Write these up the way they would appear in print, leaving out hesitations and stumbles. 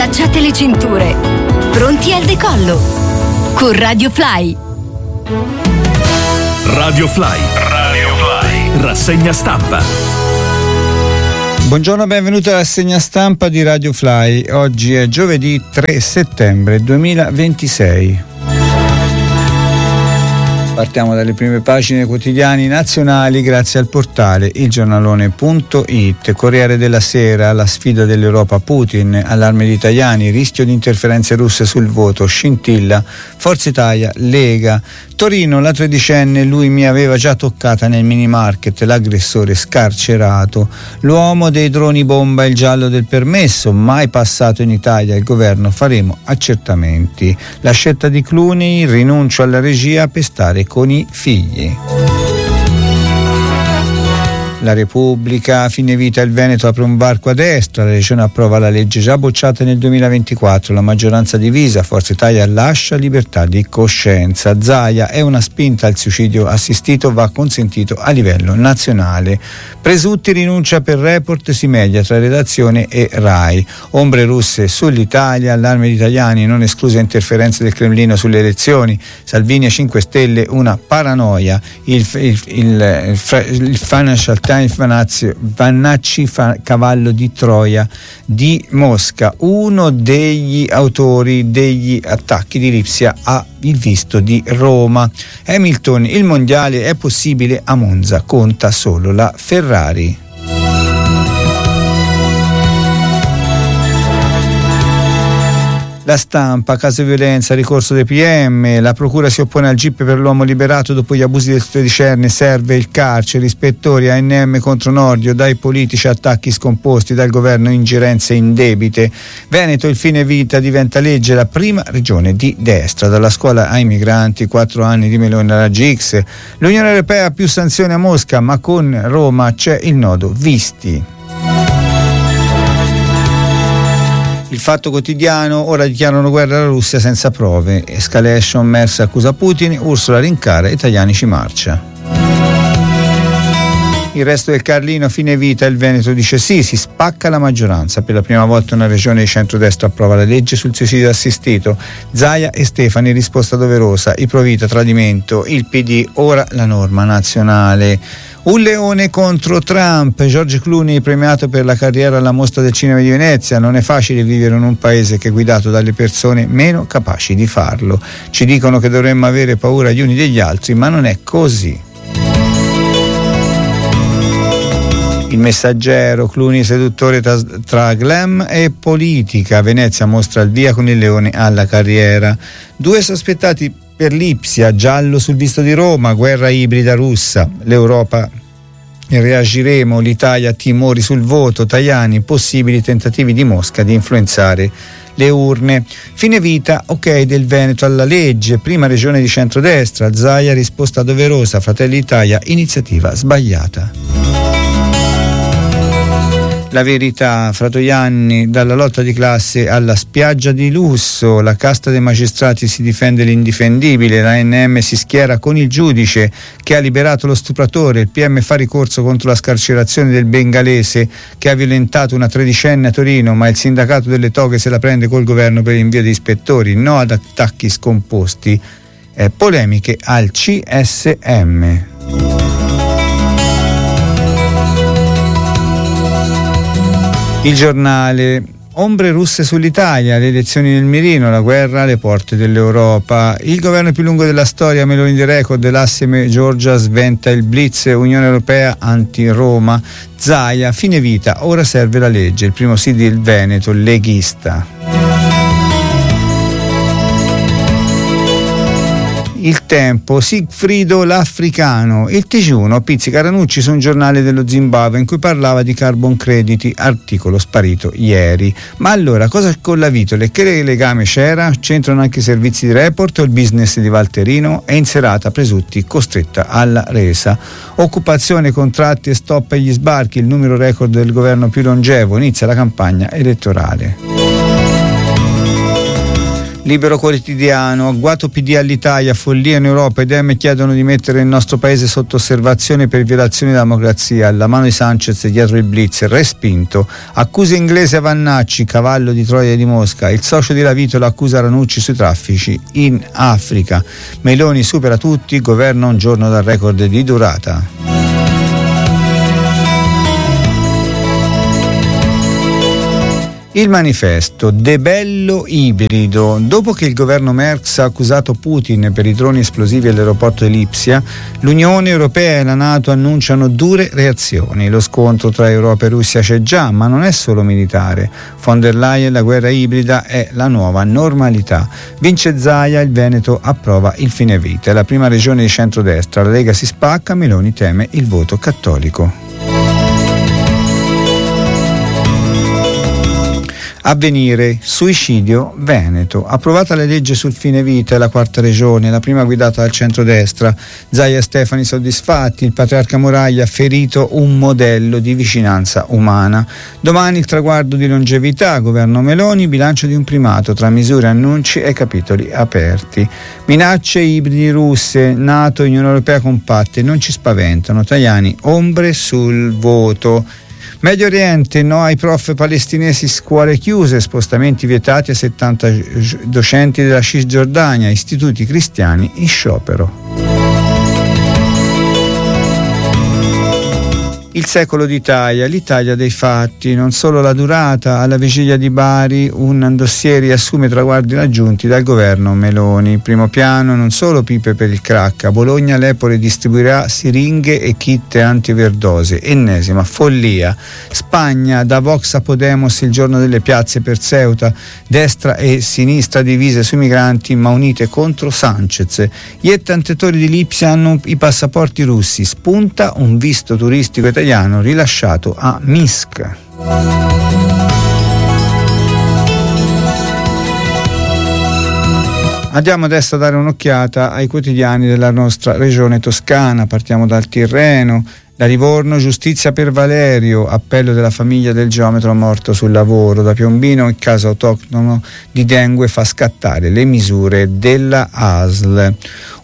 Allacciate le cinture. Pronti al decollo. Con Radio Fly. Radio Fly. Radio Fly. Rassegna stampa. Buongiorno, benvenuti alla rassegna stampa di Radio Fly. Oggi è giovedì 3 settembre 2026. Partiamo dalle prime pagine quotidiani nazionali grazie al portale ilgiornalone.it. Corriere della Sera, la sfida dell'Europa, Putin, allarme di Tajani, rischio di interferenze russe sul voto, scintilla, Forza Italia, Lega. Torino, la tredicenne, lui mi aveva già toccata nel mini market, l'aggressore scarcerato. L'uomo dei droni bomba, il giallo del permesso, mai passato in Italia, il governo faremo accertamenti. La scelta di Clooney, rinuncio alla regia per stare con i figli. La Repubblica, fine vita, il Veneto apre un varco a destra, la Regione approva la legge già bocciata nel 2024, la maggioranza divisa, Forza Italia lascia libertà di coscienza. Zaia, è una spinta al suicidio assistito, va consentito a livello nazionale. Presutti rinuncia per report, si media tra redazione e RAI. Ombre russe sull'Italia, allarme di Tajani, non escluse interferenze del Cremlino sulle elezioni. Salvini a 5 Stelle, una paranoia. Il Financial Times, Vannacci cavallo di Troia di Mosca, uno degli autori degli attacchi di Lipsia ha il visto di Roma. Hamilton, il mondiale è possibile a Monza, conta solo la Ferrari. La Stampa, caso violenza, ricorso dei PM, la procura si oppone al GIP per l'uomo liberato dopo gli abusi del tredicenne, serve il carcere, ispettori ANM contro Nordio, dai politici attacchi scomposti, dal governo ingerenze indebite. Veneto, il fine vita diventa legge, la prima regione di destra, dalla scuola ai migranti, 4 anni di Meloni alla GX. L'Unione Europea più sanzioni a Mosca, ma con Roma c'è il nodo visti. Il Fatto Quotidiano, ora dichiarano guerra alla Russia senza prove, escalation, Merz accusa Putin, Ursula rincara, Tajani ci marcia. Il Resto del Carlino, fine vita, il Veneto dice sì, si spacca la maggioranza, per la prima volta una regione di centrodestra approva la legge sul suicidio assistito. Zaia e Stefani, risposta doverosa, i Provita, tradimento, il PD, ora la norma nazionale. Un leone contro Trump, George Clooney premiato per la carriera alla Mostra del Cinema di Venezia. Non è facile vivere in un paese che è guidato dalle persone meno capaci di farlo. Ci dicono che dovremmo avere paura gli uni degli altri, ma non è così. Il Messaggero, Clooney seduttore tra glam e politica, Venezia mostra il via con il leone alla carriera. 2 sospettati per Lipsia, giallo sul visto di Roma, guerra ibrida russa, l'Europa reagiremo, l'Italia timori sul voto, Tajani, possibili tentativi di Mosca di influenzare le urne. Fine vita, ok del Veneto alla legge, prima regione di centrodestra, Zaia risposta doverosa, Fratelli d'Italia, iniziativa sbagliata. La Verità, Fratoianni, dalla lotta di classe alla spiaggia di lusso, la casta dei magistrati si difende l'indifendibile, l'ANM si schiera con il giudice che ha liberato lo stupratore, il PM fa ricorso contro la scarcerazione del bengalese che ha violentato una tredicenne a Torino, ma il sindacato delle toghe se la prende col governo per l'invio di ispettori, no ad attacchi scomposti, polemiche al CSM. Il Giornale, ombre russe sull'Italia, le elezioni nel mirino, la guerra alle porte dell'Europa. Il governo più lungo della storia, Meloni di record, l'asse Giorgia sventa il blitz, Unione Europea anti-Roma, Zaia, fine vita, ora serve la legge, il primo sì del Veneto, leghista. Il Tempo, Sigfrido l'Africano, il TG1 pizzica Ranucci su un giornale dello Zimbabwe in cui parlava di carbon crediti, articolo sparito ieri. Ma allora cosa con la Vitole? Che legame c'era? C'entrano anche i servizi di report o il business di Valterino? È in serata Presutti costretta alla resa. Occupazione, contratti e stop agli sbarchi, il numero record del governo più longevo, inizia la campagna elettorale. Libero Quotidiano, agguato PD all'Italia, follia in Europa, i Dem chiedono di mettere il nostro paese sotto osservazione per violazione della democrazia, la mano di Sanchez dietro il blitz, respinto, accuse inglese a Vannacci, cavallo di Troia di Mosca, il socio di Lavitola accusa Ranucci sui traffici in Africa, Meloni supera tutti, governa un giorno dal record di durata. Il Manifesto, debello ibrido. Dopo che il governo Merz ha accusato Putin per i droni esplosivi all'aeroporto di Lipsia, l'Unione Europea e la NATO annunciano dure reazioni. Lo scontro tra Europa e Russia c'è già, ma non è solo militare. Von der Leyen, la guerra ibrida è la nuova normalità. Vince Zaia, il Veneto approva il fine vita. È la prima regione di centrodestra, la Lega si spacca, Meloni teme il voto cattolico. Avvenire, suicidio Veneto. Approvata la legge sul fine vita, è la quarta regione, la prima guidata dal centrodestra. Zaia e Stefani soddisfatti, il patriarca Moraglia ha ferito un modello di vicinanza umana. Domani il traguardo di longevità, governo Meloni, bilancio di un primato tra misure, annunci e capitoli aperti. Minacce ibridi russe, NATO e Unione Europea compatte, non ci spaventano. Tajani, ombre sul voto. Medio Oriente, no ai prof palestinesi, scuole chiuse, spostamenti vietati a 70 docenti della Cisgiordania, istituti cristiani in sciopero. Il secolo d'Italia, l'Italia dei fatti, non solo la durata, alla vigilia di Bari un dossier riassume traguardi raggiunti dal governo Meloni. Primo piano, non solo pipe per il crack, a Bologna l'Epore distribuirà siringhe e kit antiverdose, ennesima follia. Spagna, da Vox a Podemos il giorno delle piazze per Ceuta, destra e sinistra divise sui migranti ma unite contro Sanchez. Gli attentori di Lipsia hanno i passaporti russi, spunta un visto turistico italiano rilasciato a Minsk. Andiamo adesso a dare un'occhiata ai quotidiani della nostra regione toscana. Partiamo dal Tirreno. Da Livorno, giustizia per Valerio, appello della famiglia del geometro morto sul lavoro. Da Piombino, il caso autoctono di dengue fa scattare le misure della ASL.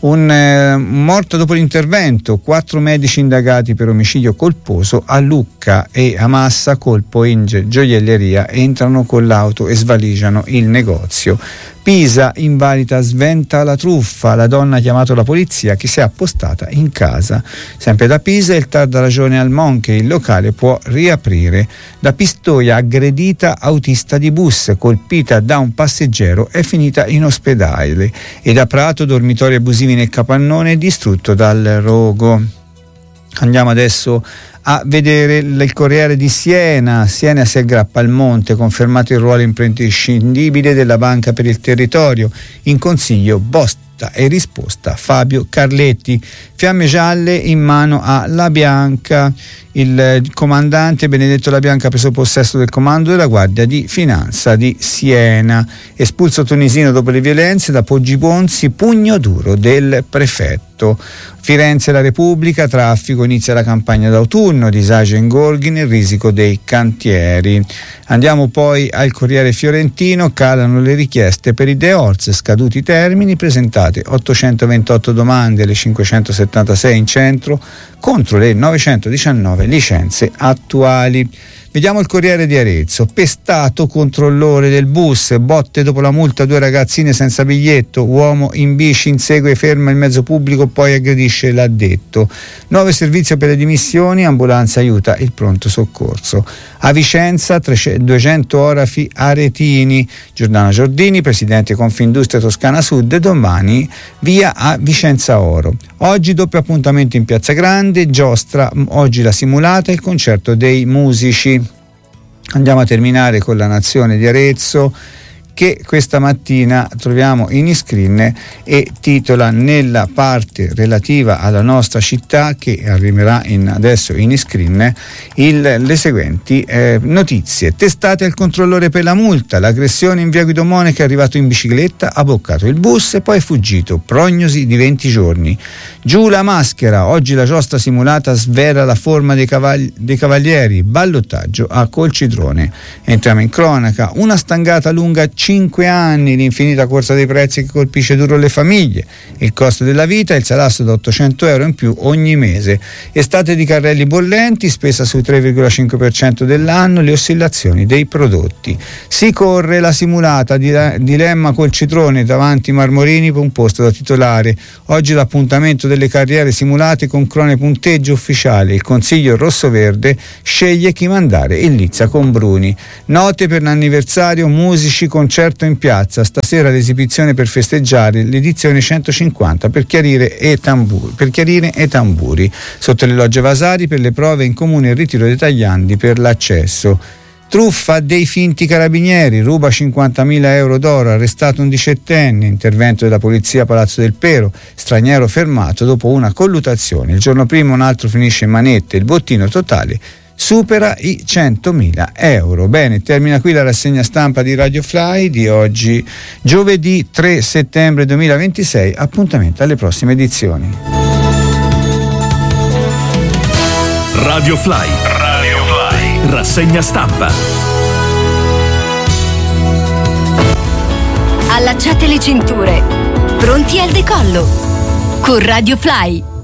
Un morto dopo l'intervento, 4 medici indagati per omicidio colposo a Lucca e a Massa, colpo in gioielleria, entrano con l'auto e svaligiano il negozio. Pisa, invalida sventa la truffa, la donna ha chiamato la polizia che si è appostata in casa. Sempre da Pisa, il TAR dà ragione al Monche, il locale può riaprire. Da Pistoia, aggredita autista di bus, colpita da un passeggero, è finita in ospedale. E da Prato, dormitorio abusivi nel capannone, distrutto dal rogo. Andiamo adesso a vedere il Corriere di Siena. Siena si aggrappa al monte, confermato il ruolo imprescindibile della Banca per il Territorio. In consiglio bosta e risposta Fabio Carletti. Fiamme gialle in mano a La Bianca. Il comandante Benedetto La Bianca ha preso possesso del comando della Guardia di Finanza di Siena. Espulso tunisino dopo le violenze, da Poggi Bonzi, pugno duro del prefetto. Firenze, la Repubblica, traffico, inizia la campagna d'autunno, disagio in Gorghi nel risico dei cantieri. Andiamo poi al Corriere Fiorentino, calano le richieste per i DEORS, scaduti i termini, presentate 828 domande alle 576 in centro contro le 919 licenze attuali. Vediamo il Corriere di Arezzo. Pestato controllore del bus, botte dopo la multa, 2 ragazzine senza biglietto, uomo in bici insegue e ferma il mezzo pubblico, poi aggredisce l'addetto. Nuovo servizio per le dimissioni, ambulanza aiuta il pronto soccorso. A Vicenza 200 orafi aretini. Giordano Giordini, presidente Confindustria Toscana Sud, domani via a Vicenza Oro. Oggi doppio appuntamento in Piazza Grande, giostra, oggi la simulata e il concerto dei musici. Andiamo a terminare con La Nazione di Arezzo, che questa mattina troviamo in screen e titola nella parte relativa alla nostra città, che arriverà adesso in screen, le seguenti notizie. Testate al controllore per la multa, l'aggressione in via Guido Moneca, è arrivato in bicicletta, ha bloccato il bus e poi è fuggito, prognosi di 20 giorni. Giù la maschera, oggi la giostra simulata svela la forma dei cavalieri, ballottaggio a Colcidrone. Entriamo in cronaca, una stangata lunga 5 anni, l'infinita corsa dei prezzi che colpisce duro le famiglie, il costo della vita, il salasso da 800 euro in più ogni mese, estate di carrelli bollenti, spesa sul 3,5% dell'anno, le oscillazioni dei prodotti. Si corre la simulata dilemma col Citrone davanti Marmorini per un posto da titolare. Oggi l'appuntamento delle carriere simulate con crone punteggio ufficiale. Il consiglio rossoverde sceglie chi mandare in lizza con Bruni. Note per l'anniversario, musici, concerto in piazza. Stasera l'esibizione per festeggiare l'edizione 150 per chiarire e tamburi. Sotto le logge Vasari per le prove in comune il ritiro dei tagliandi per l'accesso. Truffa dei finti carabinieri, ruba 50.000 euro d'oro, arrestato un 17enne, intervento della polizia a Palazzo del Pero, straniero fermato dopo una colluttazione. Il giorno prima un altro finisce in manette, il bottino totale supera i 100.000 euro. Bene, termina qui la rassegna stampa di Radio Fly di oggi, giovedì 3 settembre 2026. Appuntamento alle prossime edizioni. Radio Fly. Rassegna stampa. Allacciate le cinture. Pronti al decollo. Con Radio Fly.